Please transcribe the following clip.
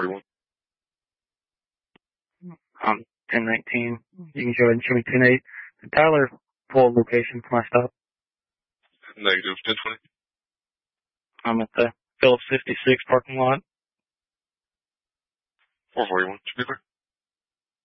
41. 1019. You can go ahead and show me 10-8. The Tyler, full location for my stop. Negative 1020. I'm at the Phillips 56 parking lot. 441. Should be clear.